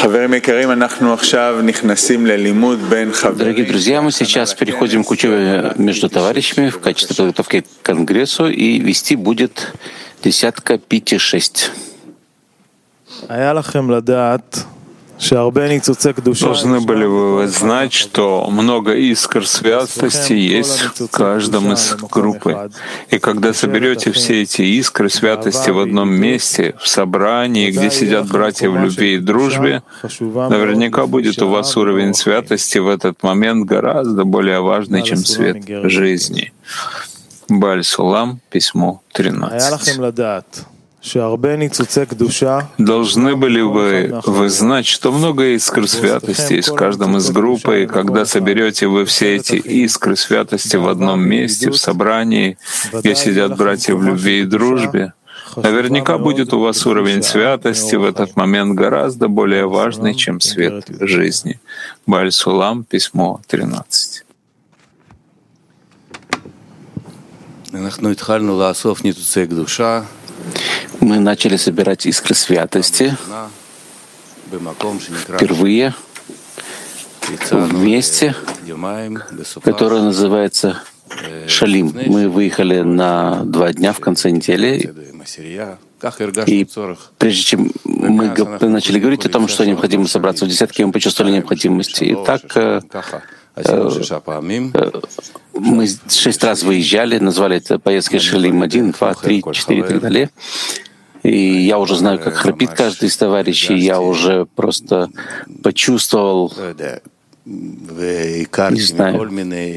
Дорогие друзья, мы сейчас переходим к учебе между товарищами в качестве подготовки к Конгрессу, и вести будет десятка 5-6. Должны были вы знать, что много искр святости есть в каждом из группы. И когда соберете все эти искры святости в одном месте, в собрании, где сидят братья в любви и дружбе, наверняка будет у вас уровень святости в этот момент гораздо более важный, чем свет жизни. Бааль Сулам, письмо 13. Должны были вы знать, что много искр святости есть в каждом из группы, и когда соберете вы все эти искры святости в одном месте, в собрании, где сидят братья в любви и дружбе, наверняка будет у вас уровень святости в этот момент гораздо более важный, чем свет жизни. Бааль Сулам, письмо 13. Мы начали собирать искры святости впервые в месте, которое называется Шалим. Мы выехали на 2 дня в конце недели, и прежде чем мы начали говорить о том, что необходимо собраться в десятке, мы почувствовали необходимость. И так мы 6 раз выезжали, назвали это поездкой Шалим 1, 2, 3, 4 и так далее. И я уже знаю, как храпит каждый из товарищей, я уже просто почувствовал, не знаю,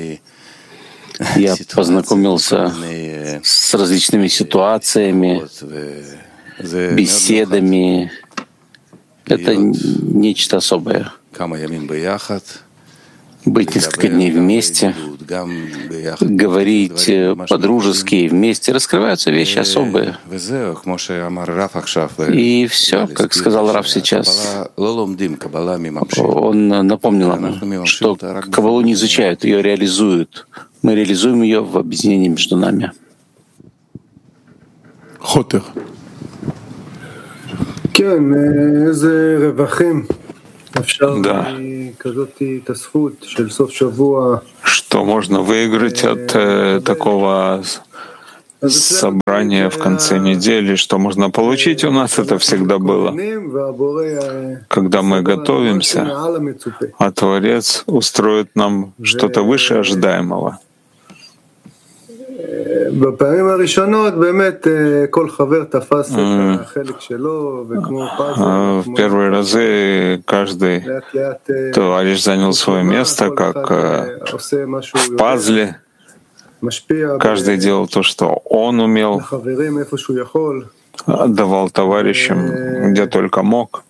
я познакомился с различными ситуациями, беседами. Это нечто особое. Быть несколько дней вместе, говорить по-дружески вместе, раскрываются вещи особые. И все, как сказал Рав сейчас, он напомнил нам, что Каббалу не изучают, ее реализуют. Мы реализуем ее в объединении между нами. Хотер. Да. Что можно выиграть от такого собрания в конце недели, что можно получить, у нас это всегда было. Когда мы готовимся, а Творец устроит нам что-то выше ожидаемого. В первые разы каждый товарищ занял свое место, как в пазле. Каждый делал то, что он умел, отдавал товарищам, где только мог.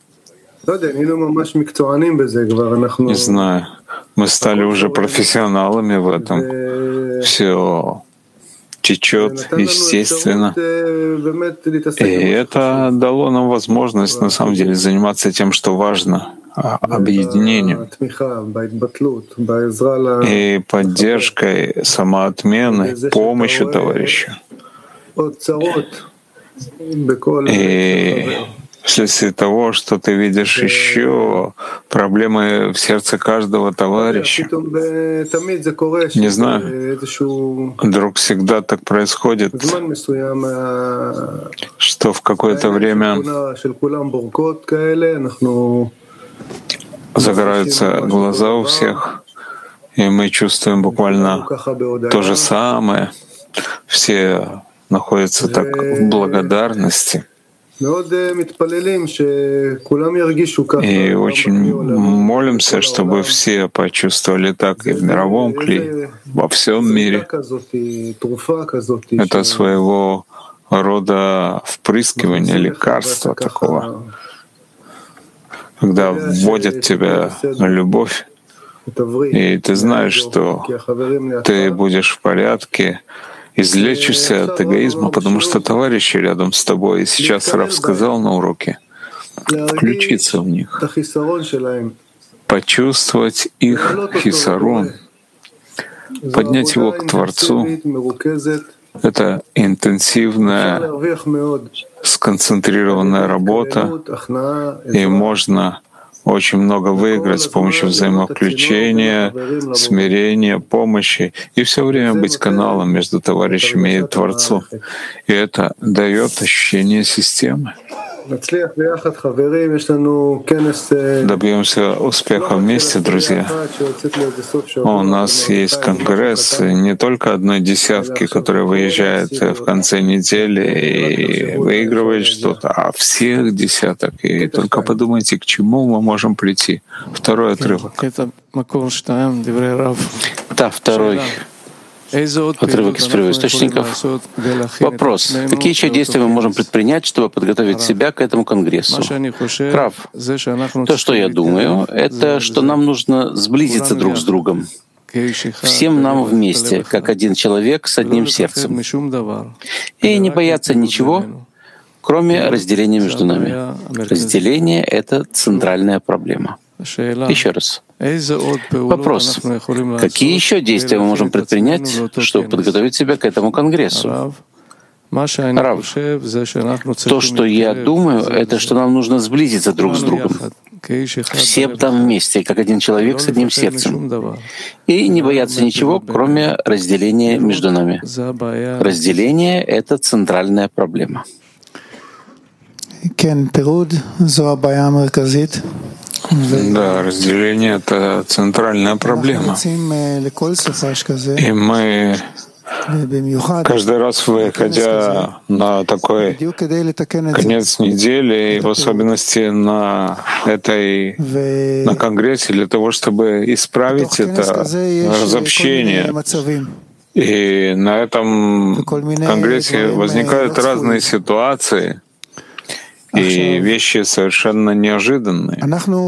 Не знаю, мы стали уже профессионалами в этом. Все течет естественно. И это дало нам возможность, на самом деле, заниматься тем, что важно, объединением и поддержкой самоотмены, помощью товарищу. И вследствие того, что ты видишь еще проблемы в сердце каждого товарища. Не знаю, вдруг всегда так происходит, что в какое-то время загораются глаза у всех, и мы чувствуем буквально то же самое. Все находятся так в благодарности. И очень молимся, чтобы все почувствовали так и в мировом клине, во всем мире. Это своего рода впрыскивание лекарства такого, когда вводят тебя любовь, и ты знаешь, что ты будешь в порядке, излечишься от эгоизма, потому что товарищи рядом с тобой. И сейчас Рав сказал на уроке включиться в них, почувствовать их хисарон, поднять его к Творцу. Это интенсивная, сконцентрированная работа, и можно очень много выиграть с помощью взаимовключения, смирения, помощи и все время быть каналом между товарищами и Творцом. И это дает ощущение системы. Добьемся успеха вместе, друзья. У нас есть конгресс не только одной десятки, которая выезжает в конце недели и выигрывает что-то, а всех десяток. И только подумайте, к чему мы можем прийти. Второй отрывок. Да, второй отрывок из первоисточников. Вопрос. Какие еще действия мы можем предпринять, чтобы подготовить себя к этому конгрессу? Рав, то, что я думаю, это что нам нужно сблизиться друг с другом. Всем нам вместе, как один человек с одним сердцем. И не бояться ничего, кроме разделения между нами. Разделение — это центральная проблема. Еще раз. Вопрос. Какие еще действия мы можем предпринять, чтобы подготовить себя к этому конгрессу? Рав, то, что я думаю, это что нам нужно сблизиться друг с другом. Все там вместе, как один человек с одним сердцем. И не бояться ничего, кроме разделения между нами. Разделение — это центральная проблема. Да, разделение — это центральная проблема. И мы каждый раз, выходя на такой конец недели, и в особенности на конгрессе, для того, чтобы исправить это разобщение. И на этом конгрессе возникают разные ситуации, и вещи совершенно неожиданные.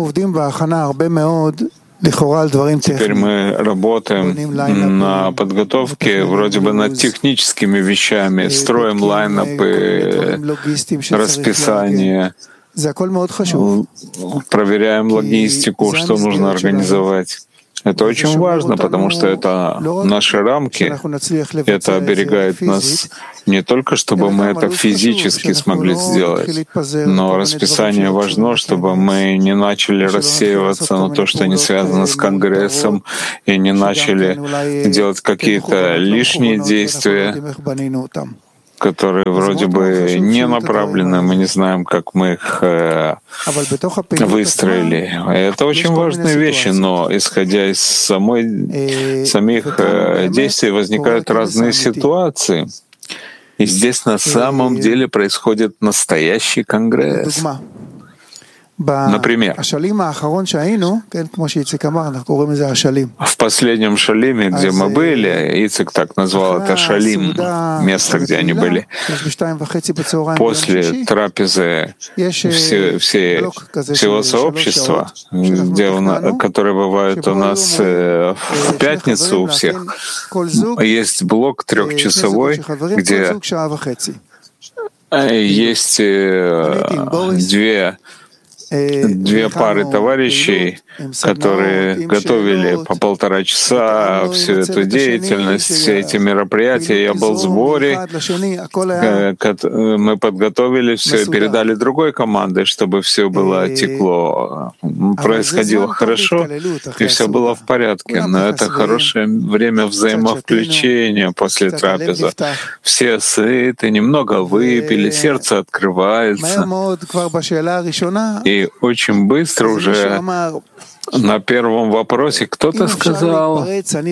Теперь мы работаем на подготовке, вроде бы над техническими вещами, строим лайнапы, расписание, проверяем логистику, что нужно организовать. Это очень важно, потому что это наши рамки, это оберегает нас не только, чтобы мы это физически смогли сделать, но расписание важно, чтобы мы не начали рассеиваться на то, что не связано с Конгрессом, и не начали делать какие-то лишние действия, которые вроде бы не направлены, мы не знаем, как мы их выстроили. Это очень важные вещи, но исходя из самих действий возникают разные ситуации. И здесь на самом деле происходит настоящий конгресс. Например, в последнем шалиме, где мы были, Ицек так назвал это шалим, место, где они были. После трапезы всего сообщества, которое бывает у нас в пятницу у всех, есть блок трехчасовой, где есть две пары товарищей, которые готовили по 1,5 часа всю эту деятельность, все эти мероприятия. Я был в сборе, мы подготовили все и передали другой команде, чтобы все было текло, происходило хорошо, и все было в порядке. Но это хорошее время взаимовключения после трапезы. Все сыты, немного выпили, сердце открывается. И очень быстро уже на первом вопросе кто-то сказал,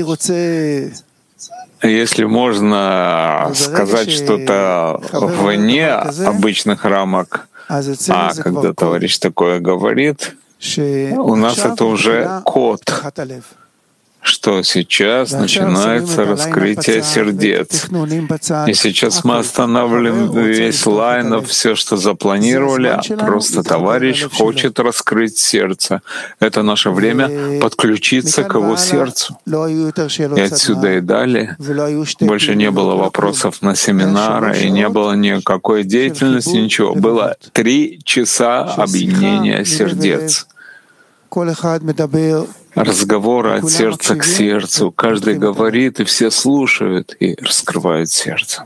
если можно сказать что-то вне обычных рамок, а когда товарищ такое говорит, у нас это уже код, что сейчас начинается раскрытие сердец. И сейчас мы останавливаем весь лайнап, все, что запланировали, а просто товарищ хочет раскрыть сердце. Это наше время подключиться к его сердцу. И отсюда и далее больше не было вопросов на семинары, и не было никакой деятельности, ничего. Было 3 часа объединения сердец. разговоры от сердца к сердцу. Каждый говорит, и все слушают и раскрывают сердце.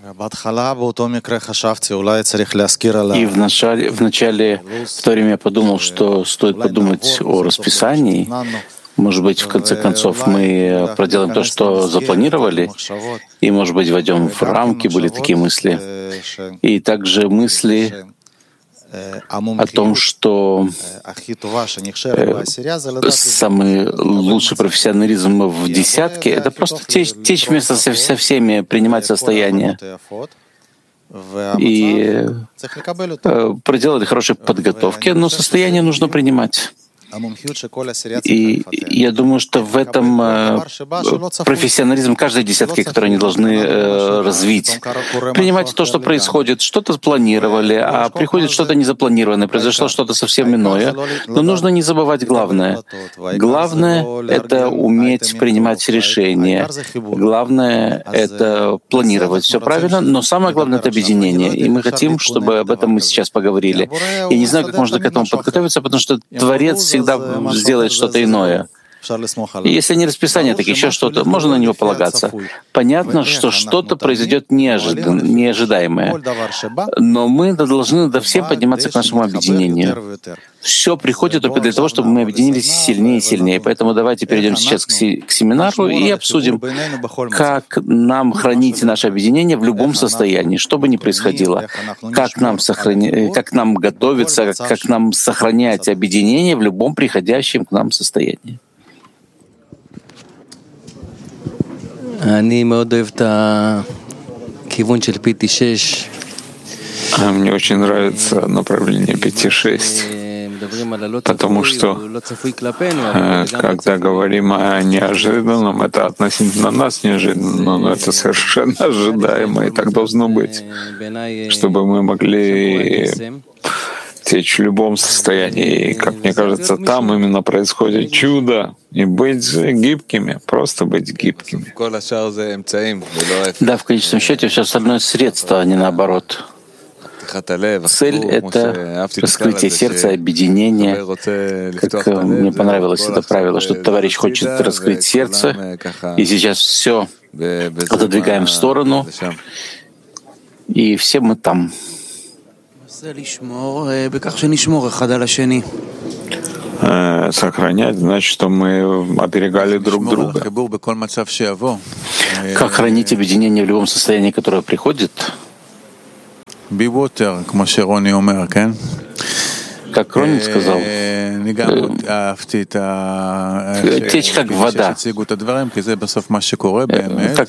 И в начале, в то время я подумал, что стоит подумать о расписании. Может быть, в конце концов, мы проделаем то, что запланировали, и, может быть, войдем в рамки, были такие мысли. И также мысли о том, что самый лучший профессионализм в десятке — это просто течь вместе со всеми, принимать состояние. И проделали хорошие подготовки, но состояние нужно принимать. И я думаю, что в этом профессионализм каждой десятки, который они должны развить. Принимать то, что происходит. Что-то спланировали, а приходит что-то незапланированное, произошло что-то совсем иное. Но нужно не забывать главное. Главное — это уметь принимать решения. Главное — это планировать все правильно, но самое главное — это объединение. И мы хотим, чтобы об этом мы сейчас поговорили. Я не знаю, как можно к этому подготовиться, потому что Творец всегда сделает что-то иное. И если не расписание, так еще что-то, можно на него полагаться. Понятно, что что-то произойдет неожидаемое. Но мы должны над всем подниматься к нашему объединению. Все приходит только для того, чтобы мы объединились сильнее и сильнее. Поэтому давайте перейдем сейчас к семинару и обсудим, как нам хранить наше объединение в любом состоянии, что бы ни происходило. Как нам готовиться, как нам сохранять объединение в любом приходящем к нам состоянии. Мне очень нравится направление 5-6, потому что, когда говорим о неожиданном, это относительно нас неожиданно, но это совершенно ожидаемо, и так должно быть, чтобы мы могли течь в любом состоянии. И, как мне кажется, там именно происходит чудо. И быть гибкими, просто быть гибкими. Да, в конечном счете все остальное средство, а не наоборот. Цель — это раскрытие сердца, объединение. Как мне понравилось это правило, что товарищ хочет раскрыть сердце, и сейчас все отодвигаем в сторону, и все мы там. Сохранять значит, что мы оберегали друг друга. Как хранить объединение в любом состоянии, которое приходит? Как Ронин сказал, течь как вода. Как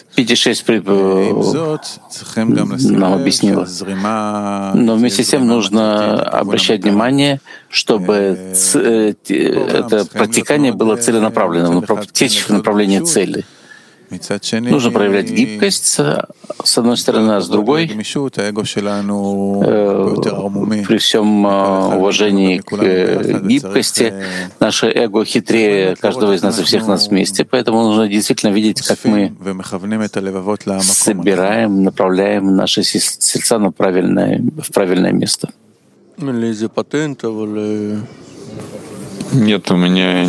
5-6 нам объяснила. Но вместе с тем нужно обращать внимание, чтобы это протекание было целенаправленным, течь в направлении цели. Нужно проявлять гибкость, с одной стороны, а с другой, при всем уважении к гибкости, наше эго хитрее каждого из нас и всех нас вместе, поэтому нужно действительно видеть, как мы собираем, направляем наши сердца в правильное место. Нет у меня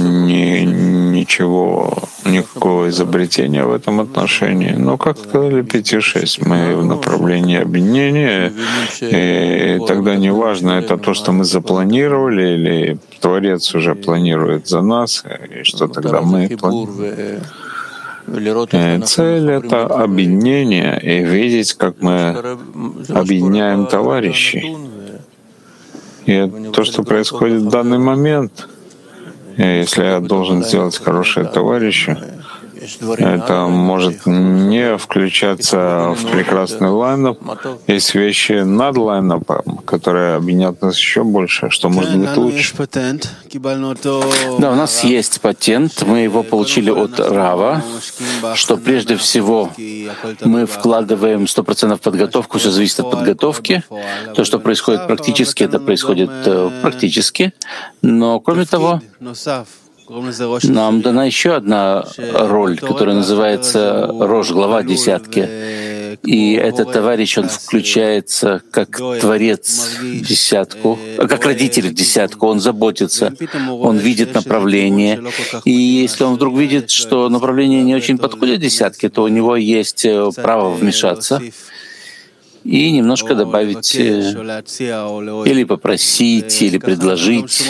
никакого изобретения в этом отношении. Но, как сказали 5-6, мы в направлении объединения, и тогда не важно, это то, что мы запланировали, или Творец уже планирует за нас, и что тогда мы планируем. Цель — это объединение, и видеть, как мы объединяем товарищей. И то, что происходит в данный момент — если я должен сделать хорошее товарищу, это может не включаться в прекрасный лайнап. Есть вещи над лайнапом, которые объединят нас еще больше, что может быть лучше. Да, у нас есть патент, мы его получили от Рава, что прежде всего мы вкладываем 100% в подготовку, все зависит от подготовки. То, что происходит практически, это происходит практически. Но кроме того, нам дана еще одна роль, которая называется Рош, глава десятки. И этот товарищ, он включается как творец в десятку, как родитель в десятку, он заботится, он видит направление. И если он вдруг видит, что направление не очень подходит десятке, то у него есть право вмешаться и немножко добавить, или попросить, или предложить.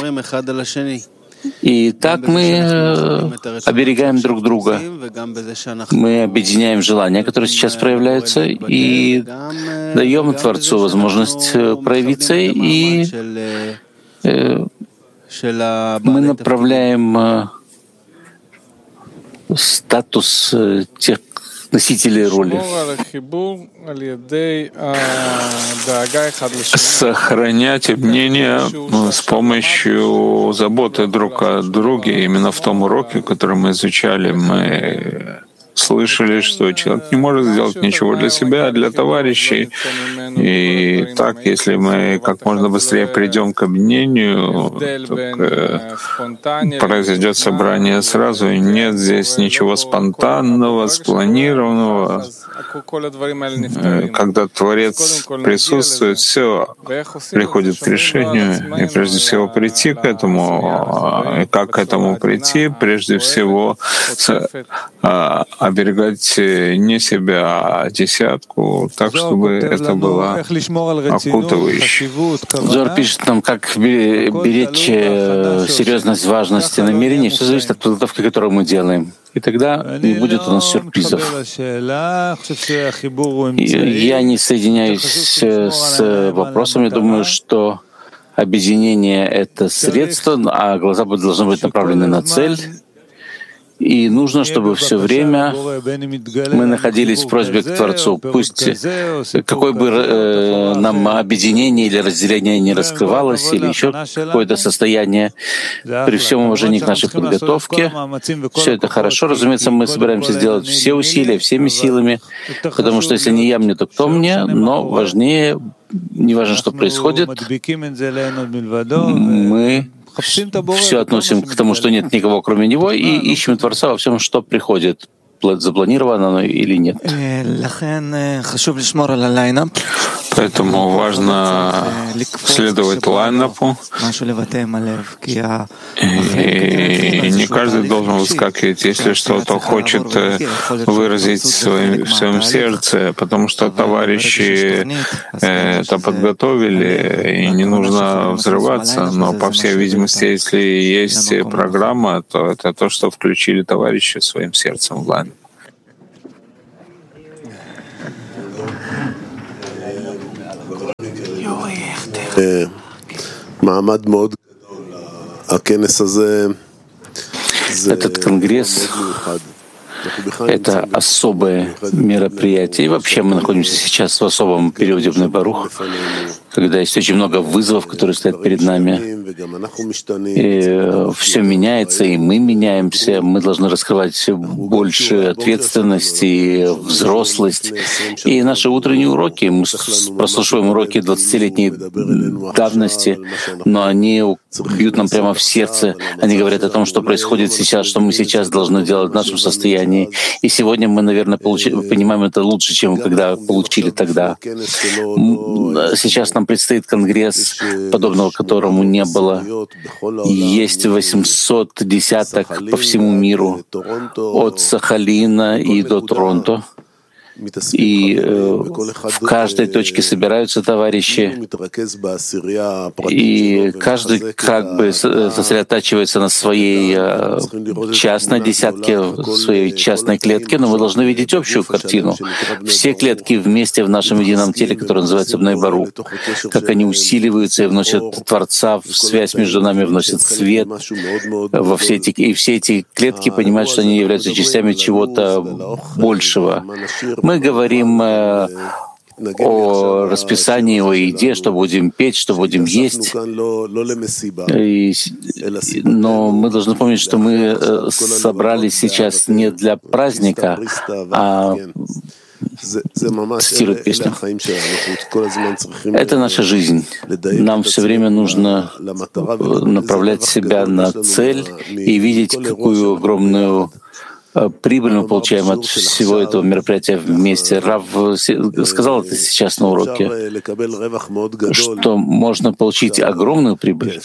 И так мы оберегаем друг друга. Мы объединяем желания, которые сейчас проявляются, и даем Творцу возможность проявиться, и мы направляем статус тех носителей роли. Сохранять объединение с помощью заботы друг о друге. Именно в том уроке, который мы изучали, мы слышали, что человек не может сделать ничего для себя, а для товарищей. И так, если мы как можно быстрее придем к объединению, произойдет собрание сразу, и нет здесь ничего спонтанного, спланированного. Когда Творец присутствует, все приходит к решению, и прежде всего прийти к этому. И как к этому прийти? Прежде всего оберегать не себя, а десятку, так, чтобы это было окутывающе. Зор пишет нам, как беречь серьезность, важность намерений. Все зависит от подготовки, которую мы делаем. И тогда не будет у нас сюрпризов. Я не соединяюсь с вопросом. Я думаю, что объединение — это средство, а глаза должны быть направлены на цель. И нужно, чтобы все время мы находились в просьбе к Творцу. Пусть какое бы нам объединение или разделение не раскрывалось, или еще какое-то состояние, при всем уважении к нашей подготовке, все это хорошо. Разумеется, мы собираемся сделать все усилия, всеми силами, потому что если не я мне, то кто мне? Но важнее, не важно, что происходит, мы все относим к тому, что нет никого, кроме Него, и ищем Творца во всем, что приходит, запланировано оно или нет. Поэтому важно следовать лайнапу, и не каждый должен выскакивать, если что-то хочет выразить в своем сердце, потому что товарищи это подготовили, и не нужно взрываться, но, по всей видимости, если есть программа, то это то, что включили товарищи своим сердцем в лайнап. Этот конгресс — это особое мероприятие. И вообще мы находимся сейчас в особом периоде в Небарух, когда есть очень много вызовов, которые стоят перед нами. И все меняется, и мы меняемся. Мы должны раскрывать больше ответственности и взрослость. И наши утренние уроки, мы прослушиваем уроки 20-летней давности, но они бьют нам прямо в сердце. Они говорят о том, что происходит сейчас, что мы сейчас должны делать в нашем состоянии. И сегодня мы, наверное, понимаем это лучше, чем когда получили тогда. Сейчас нам предстоит конгресс, подобного которому не было. Есть 800 десяток по всему миру, от Сахалина и до Торонто. И в каждой точке собираются товарищи, и каждый как бы сосредотачивается на своей частной десятке, в своей частной клетке, но мы должны видеть общую картину. Все клетки вместе в нашем едином теле, которое называется Бней Барух, как они усиливаются и вносят Творца в связь между нами, вносят свет во все эти, и все эти клетки понимают, что они являются частями чего-то большего. Мы говорим о расписании, о еде, что будем петь, что будем есть. Но мы должны помнить, что мы собрались сейчас не для праздника, а цитирует песню. Это наша жизнь. Нам все время нужно направлять себя на цель и видеть, какую огромную прибыль мы получаем от всего этого мероприятия вместе. Рав сказал это сейчас на уроке, что можно получить огромную прибыль.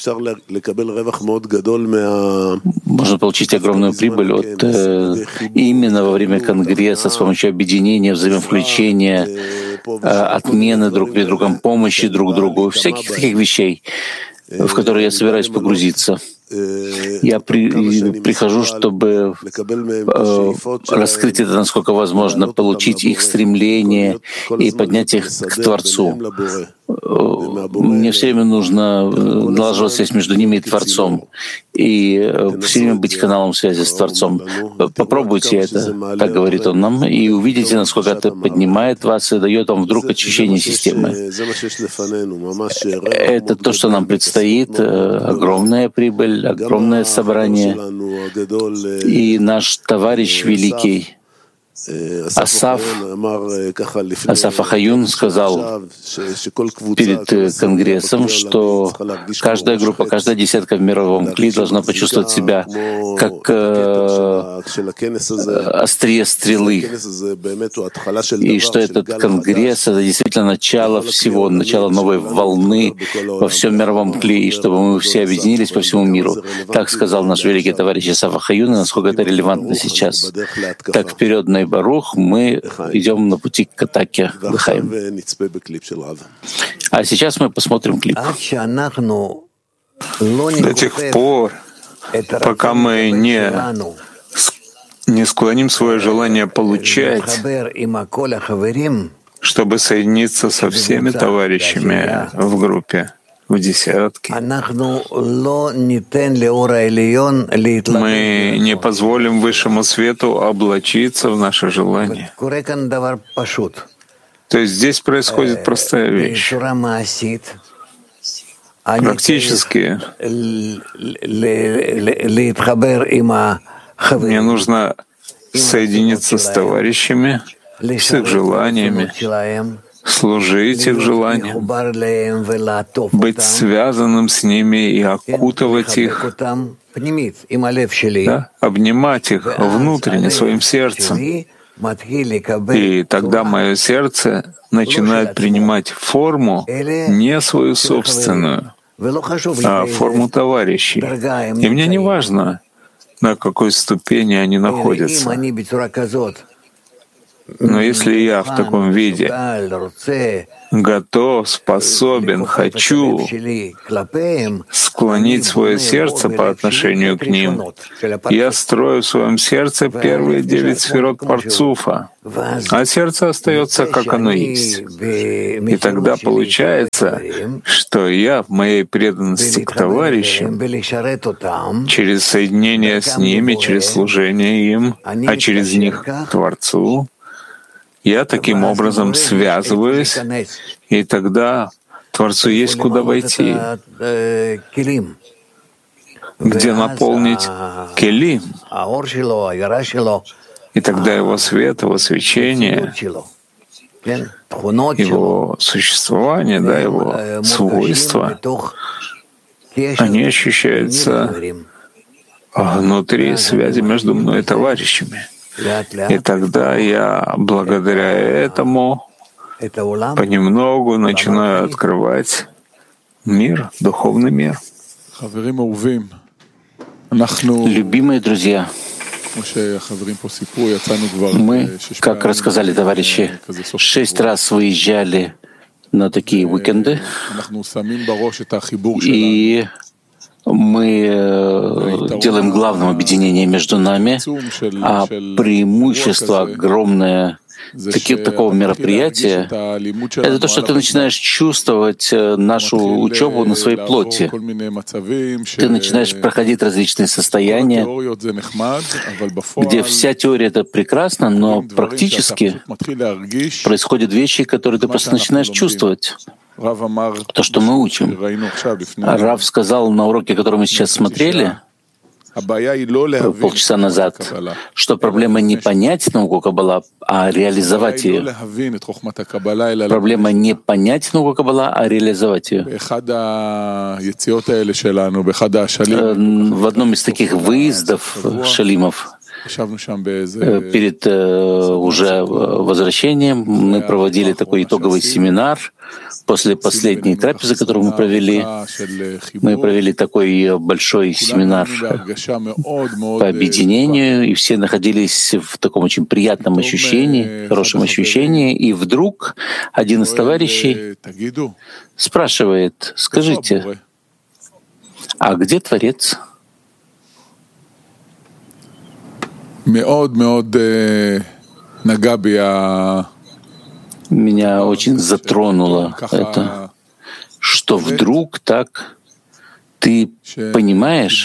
Можно получить огромную прибыль именно во время конгресса с помощью объединения, взаимовключения, отмены друг перед другом, помощи друг другу, всяких таких вещей, в которые я собираюсь погрузиться. Я прихожу, чтобы раскрыть это, насколько возможно, получить их стремление и поднять их к Творцу. Мне все время нужно налаживать связь между ними и Творцом, и все время быть каналом связи с Творцом. Попробуйте это, так говорит он нам, и увидите, насколько это поднимает вас и дает вам вдруг очищение системы. Это то, что нам предстоит, огромная прибыль, огромное собрание. И наш товарищ великий Асаф Ахаюн сказал перед конгрессом, что каждая группа, каждая десятка в мировом кли должна почувствовать себя как острие стрелы, и что этот конгресс — это действительно начало всего, начало новой волны во всем мировом кли, и чтобы мы все объединились по всему миру. Так сказал наш великий товарищ Асаф Ахаюн, и насколько это релевантно сейчас. Так вперед, Барух, мы идем на пути к атаке Лахаим. А сейчас мы посмотрим клип. До тех пор, пока мы не склоним свое желание получать, чтобы соединиться со всеми товарищами в группе, в десятке, мы не позволим Высшему Свету облачиться в наше желание. То есть здесь происходит простая вещь. Практически мне нужно соединиться с товарищами, с их желаниями, служить их желаниям, быть связанным с ними и окутывать их, да? Обнимать их внутренне, своим сердцем. И тогда мое сердце начинает принимать форму не свою собственную, а форму товарищей. И мне не важно, на какой ступени они находятся. Но если я в таком виде готов, способен, хочу склонить свое сердце по отношению к ним, я строю в своем сердце первые 9 сферот Парцуфа, а сердце остается, как оно есть. И тогда получается, что я в моей преданности к товарищам, через соединение с ними, через служение им, а через них к Творцу, я таким образом связываюсь, и тогда Творцу есть куда войти, где наполнить келим, и тогда его свет, его свечение, его существование, да, его свойства, они ощущаются внутри связи между мной и товарищами. И тогда я благодаря этому понемногу начинаю открывать мир, духовный мир. Любимые друзья, мы, как рассказали товарищи, 6 раз выезжали на такие уикенды, и мы делаем главным объединение между нами, а преимущество огромное такого мероприятия — это то, что ты начинаешь чувствовать нашу учебу на своей плоти. Ты начинаешь проходить различные состояния, где вся теория — это прекрасно, но практически происходят вещи, которые ты просто начинаешь чувствовать. То, что мы учим. Рав сказал на уроке, который мы сейчас смотрели, полчаса назад, что проблема не понять науку Каббала, а реализовать ее. Проблема не понять науку Каббала, а реализовать ее. В одном из таких выездов шалимов Перед уже возвращением мы проводили такой итоговый семинар. После последней трапезы, которую мы провели такой большой семинар по объединению, и все находились в таком очень приятном ощущении, хорошем ощущении. И вдруг один из товарищей спрашивает: «Скажите, а где Творец?» Меня очень затронуло это, что вдруг так ты понимаешь,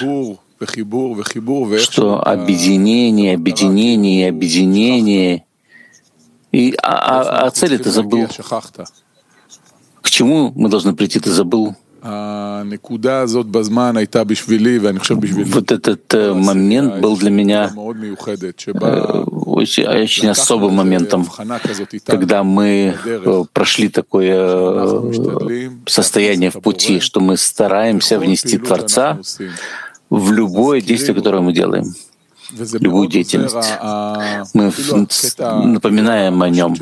что объединение, а цели ты забыл. К чему мы должны прийти, ты забыл. Вот этот момент был для меня очень особым моментом, когда мы прошли такое состояние в пути, что мы стараемся внести Творца в любое действие, которое мы делаем, любую деятельность. Мы напоминаем о нем.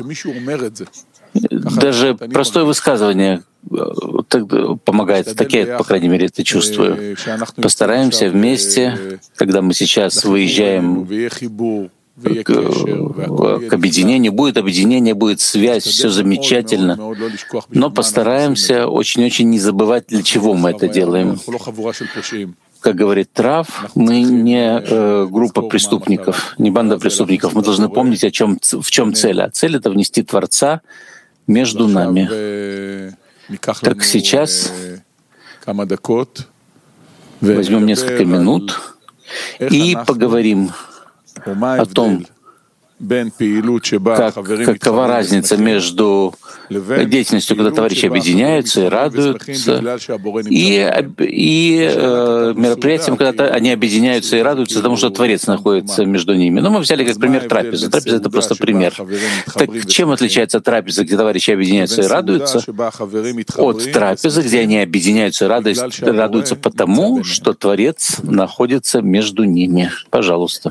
Даже простое высказывание помогает, так я, по крайней мере, это чувствую. Постараемся вместе, когда мы сейчас выезжаем к объединению, будет связь, все замечательно, но постараемся очень-очень не забывать, для чего мы это делаем. Как говорит Рав, мы не группа преступников, не банда преступников. Мы должны помнить, в чем цель. А цель — это внести Творца между нами. Так сейчас возьмем несколько минут и поговорим о том, какова разница между деятельностью, когда товарищи объединяются и радуются, и мероприятием, когда они объединяются и радуются, потому что Творец находится между ними. Но мы взяли как пример трапезу. Трапеза — это просто пример. Так чем отличается трапеза, где товарищи объединяются и радуются, от трапезы, где они объединяются и радуются потому, что Творец находится между ними? Пожалуйста.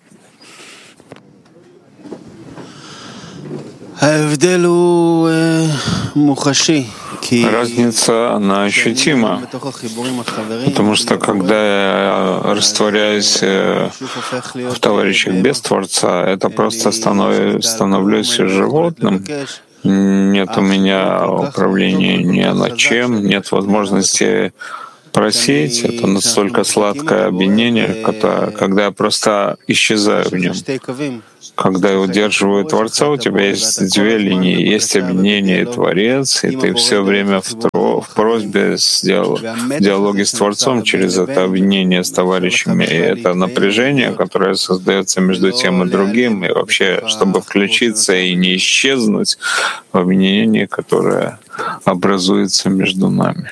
Разница, она ощутима, потому что когда я растворяюсь в товарищах без Творца, это просто становлюсь животным. Нет у меня управления ни над чем, нет возможности просить. Это настолько сладкое объединение, когда я просто исчезаю в нем. Когда я удерживаю Творца, у тебя есть две линии. Есть объединение и Творец, и ты все время в просьбе, в диалоге с Творцом через это объединение с товарищами. И это напряжение, которое создается между тем и другим, и вообще, чтобы включиться и не исчезнуть в объединении, которое образуется между нами.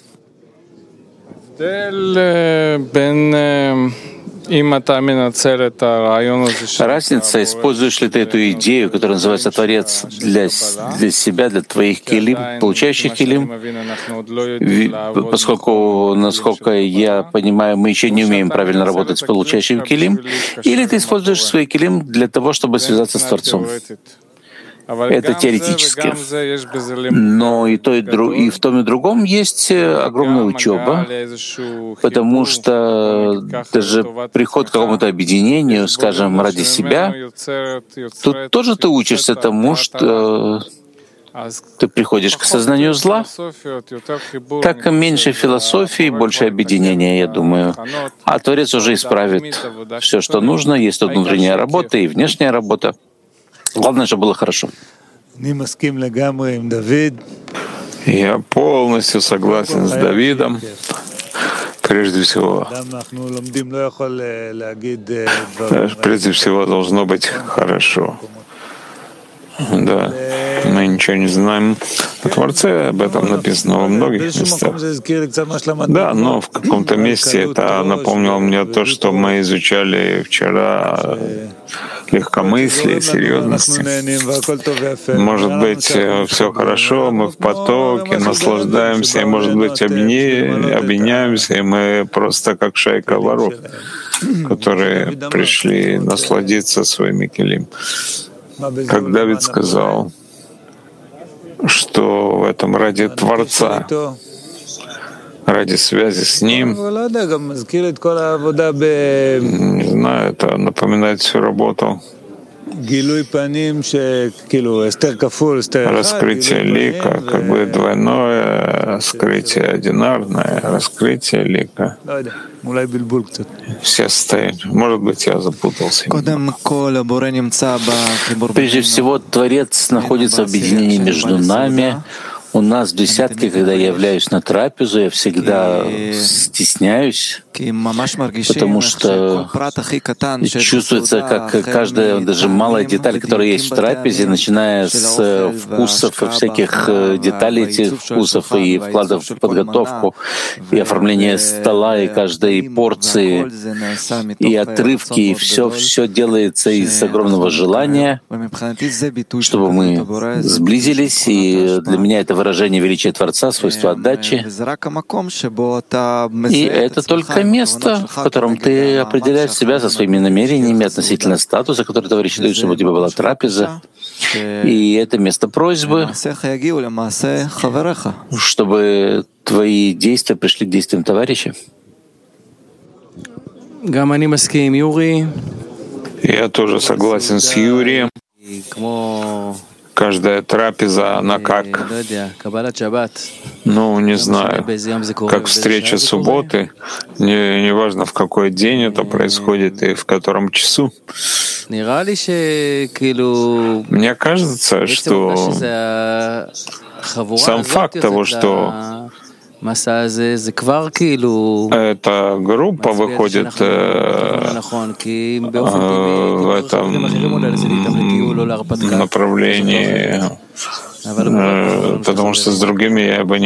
Разница, используешь ли ты эту идею, которая называется Творец, для себя, для твоих килим, получающих килим, поскольку, насколько я понимаю, мы еще не умеем правильно работать с получающим килим, или ты используешь свой килим для того, чтобы связаться с Творцом? Это теоретически. Но и в том и другом есть огромная учеба, потому что даже приход к какому-то объединению, скажем, ради себя, тут тоже ты учишься тому, что ты приходишь к сознанию зла. Так меньше философии, больше объединения, я думаю. А Творец уже исправит все, что нужно. Есть тут внутренняя работа и внешняя работа. Главное, чтобы было хорошо. Я полностью согласен с Давидом. Прежде всего должно быть хорошо. Да, мы ничего не знаем о Творце, об этом написано во многих местах. Да, но в каком-то месте это напомнило мне то, что мы изучали вчера, легкомыслие, серьезности. Может быть, все хорошо, мы в потоке, наслаждаемся, и, может быть, объединяемся, и мы просто как шайка воров. которые пришли насладиться своими келим. Как Давид сказал, что в этом ради Творца, ради связи с Ним, не знаю, это напоминает всю работу. Раскрытие лика, как бы двойное раскрытие, одинарное раскрытие лика. Все стоят. Может быть, я запутался. Прежде всего, Творец находится в объединении между нами. У нас в десятке, когда я являюсь на трапезу, я всегда стесняюсь, потому что чувствуется, как каждая, даже малая деталь, которая есть в трапезе, начиная с вкусов и всяких деталей этих вкусов и вкладов в подготовку, и оформление стола, и каждой порции, и отрывки, и все делается из огромного желания, чтобы мы сблизились, и для меня это выражение величия Творца, свойства отдачи. И это только место, в котором ты определяешь себя со своими намерениями относительно статуса, который товарищи дают, чтобы у тебя была трапеза. И это место просьбы, чтобы твои действия пришли к действиям товарища. Я тоже согласен с Юрием. Каждая трапеза, она как, не знаю, как встреча субботы, неважно в какой день это происходит и в котором часу. Мне кажется, что сам факт того, что эта группа выходит в этом направлении, потому что с другими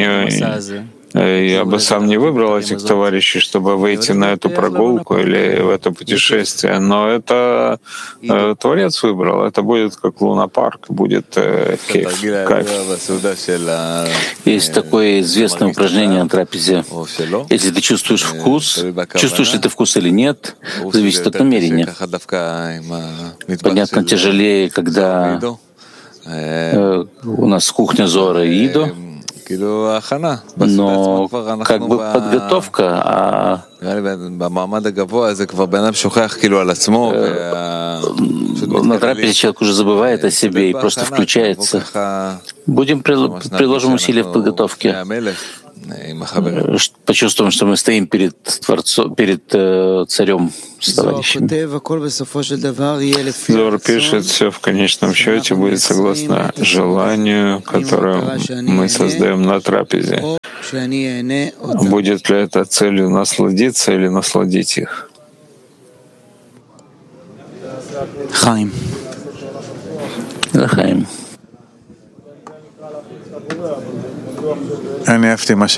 я бы сам не выбрал этих товарищей, чтобы выйти на эту прогулку или в это путешествие, но это Творец выбрал. Это будет как лунопарк, будет кайф. Есть такое известное упражнение на трапезе. Если ты чувствуешь вкус, чувствуешь ли ты вкус или нет, зависит от намерения. Понятно, тяжелее, когда у нас кухня Зора и Идо, но как бы подготовка, на трапезе человек уже забывает о себе и просто включается. Приложим усилия в подготовке. Почувствуем, что мы стоим перед Творцом, перед царем с товарищами. Зор пишет, все в конечном счете будет согласно желанию, которое мы создаем на трапезе. Будет ли это целью насладиться или насладить их? Хаим. Хаим. Мне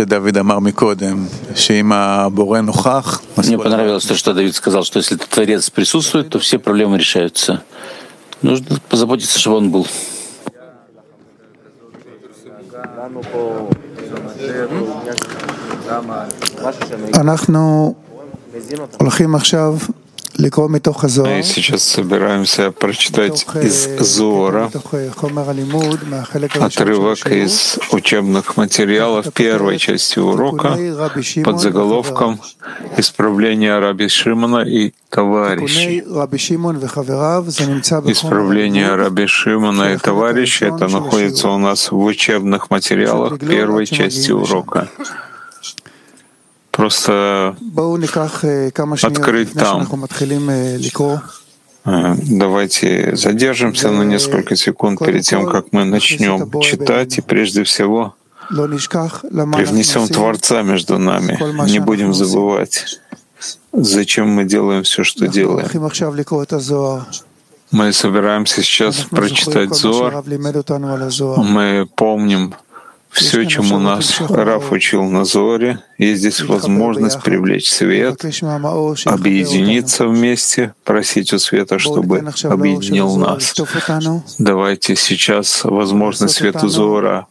понравилось то, что Давид сказал, что если Творец присутствует, то все проблемы решаются. Нужно позаботиться, чтобы он был. Мы сейчас собираемся прочитать из Зора отрывок из учебных материалов первой части урока под заголовком «Исправление Раби Шимона и товарищей». Исправление Раби Шимона и товарищей — это находится у нас в учебных материалах первой части урока. Просто открыть там. Давайте задержимся на несколько секунд перед тем, как мы начнем читать, и прежде всего привнесем Творца между нами. Не будем забывать, зачем мы делаем все, что делаем. Мы собираемся сейчас прочитать Зоар. Мы помним все, чему нас Раф учил на Зоре. Есть здесь возможность привлечь свет, объединиться вместе, просить у света, чтобы объединил нас. Давайте сейчас возможность свету Зора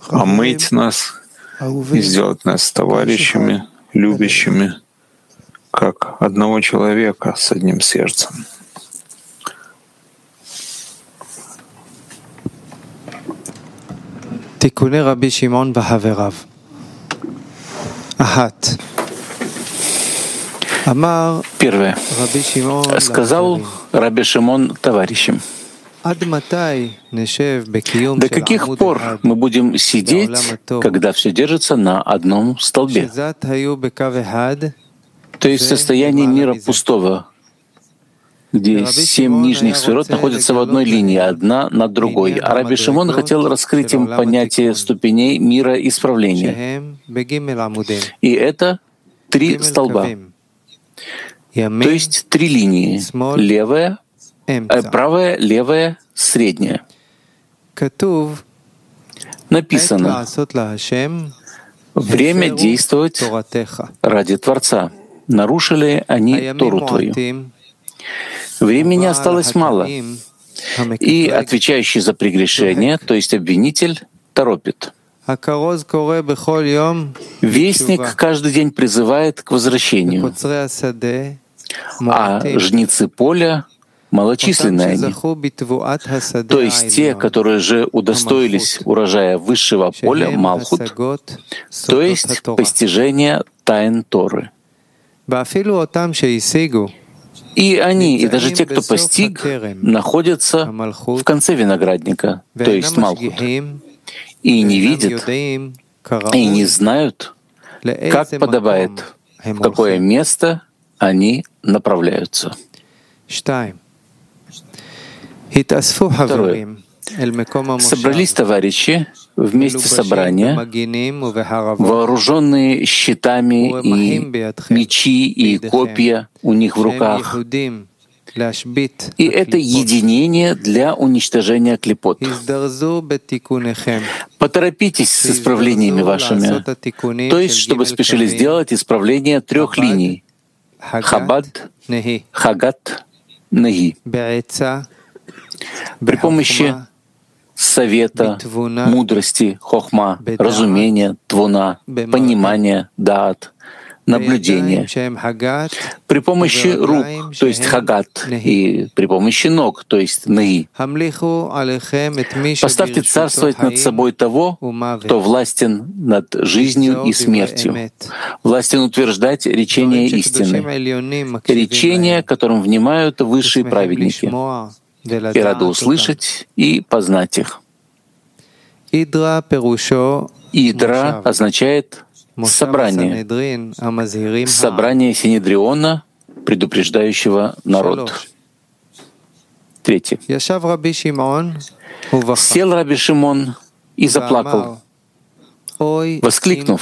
омыть нас и сделать нас товарищами, любящими, как одного человека с одним сердцем. תיקוני רבי שמעון וחבריו. אחת. Первое. Сказал Раби Шимон товарищам: до каких пор мы будем сидеть, когда все держится на одном столбе? То есть состояние мира пустого, где 7 нижних сферот находятся в одной линии, одна над другой. А Раби Шимон хотел раскрыть им понятие ступеней мира исправления. И это 3 столба. То есть 3 линии. Левая, правая, левая, средняя. Написано: время действовать ради Творца. Нарушили они Тору Твою. Времени осталось мало. И отвечающий за прегрешение, то есть обвинитель, торопит. Вестник каждый день призывает к возвращению, а жнецы поля малочисленны они. То есть те, которые же удостоились урожая высшего поля, Малхут, то есть постижения тайн Торы. И они, и даже те, кто постиг, находятся в конце виноградника, то есть Малхут, и не видят, и не знают, как подобает, в какое место они направляются. Второе. Собрались товарищи в месте собрания, вооруженные щитами и мечи и копья у них в руках. И это единение для уничтожения клипот. Поторопитесь с исправлениями вашими, то есть, чтобы спешили сделать исправление 3 линий — Хабад, Хагат, Неги. При помощи совета, мудрости, хохма, разумения, твуна, понимания, даат, наблюдения, при помощи рук, то есть хагат, и при помощи ног, то есть неги. Поставьте царствовать над собой того, кто властен над жизнью и смертью, властен утверждать речение истины, речение, которым внимают высшие праведники, и рады услышать и познать их. Идра означает собрание, собрание Синедриона, предупреждающего народ. 3. Сел Раби Шимон и заплакал, воскликнув: